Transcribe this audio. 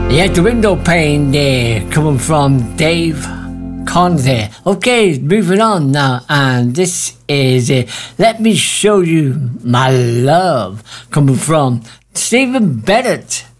Yeah, the window pane there, coming from Dave Conn there. Okay, moving on now, and this is Let Me Show You My Love, coming from Stephen Bennett.